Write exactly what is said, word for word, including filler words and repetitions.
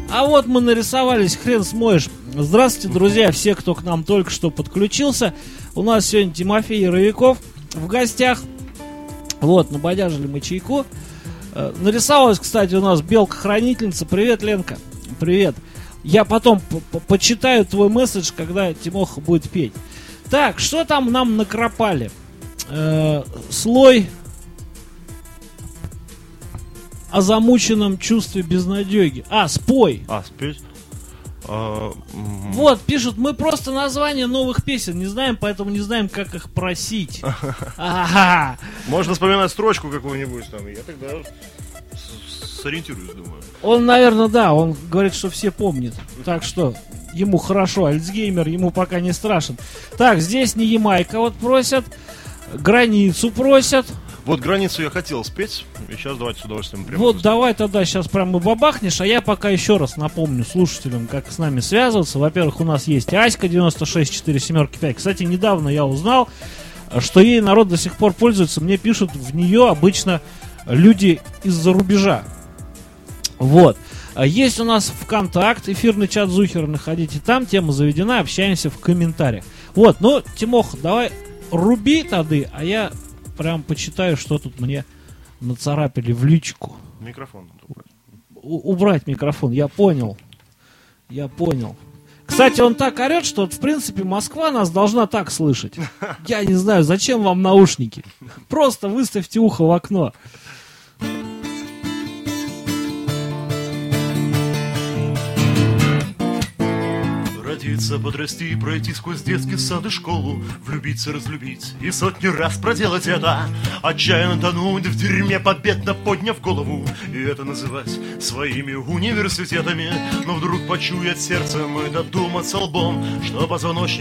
А вот мы нарисовались, хрен смоешь. Здравствуйте, друзья, все, кто к нам только что подключился. У нас сегодня Тимофей Яровиков в гостях. Вот, набодяжили мы чайку. Нарисовалась, кстати, у нас Белка-хранительница. Привет, Ленка. Привет. Я потом почитаю твой месседж, когда Тимоха будет петь. Так, что там нам накропали? Э, слой о замученном чувстве безнадеги. А, спой. А, спеть? А, м- Вот, пишут, мы просто названия новых песен не знаем, поэтому не знаем, как их просить. Ага. Можно вспоминать строчку какую-нибудь там, я тогда с- сориентируюсь, думаю. Он, наверное, да, он говорит, что все помнят. Так что ему хорошо, Альцгеймер ему пока не страшен. Так, здесь не Ямайка вот просят, границу просят. Вот границу я хотел спеть, и сейчас давайте с удовольствием прямо. Вот давай тогда сейчас прямо бабахнешь, а я пока еще раз напомню слушателям, как с нами связываться. Во-первых, у нас есть Аська девяносто шесть четыре семь пять. Кстати, недавно я узнал, что ей народ до сих пор пользуется. Мне пишут в нее обычно люди из-за рубежа. Вот. Есть у нас ВКонтакт, эфирный чат Зухера, находите там, тема заведена, общаемся в комментариях. Вот, ну, Тимох, давай руби тады, а я прям почитаю, что тут мне нацарапили в личку. Микрофон надо убрать. У- убрать микрофон, я понял. Я понял. Кстати, он так орет, что, в принципе, Москва нас должна так слышать. Я не знаю, зачем вам наушники. Просто выставьте ухо в окно. Родиться, подрасти, пройти сквозь детский сад и школу, влюбиться, разлюбить и сотни раз проделать это, отчаянно тонуть в дерьме, победно подняв голову, и это называть своими университетами. Но вдруг почуять сердцем и додуматься лбом, что позвоночник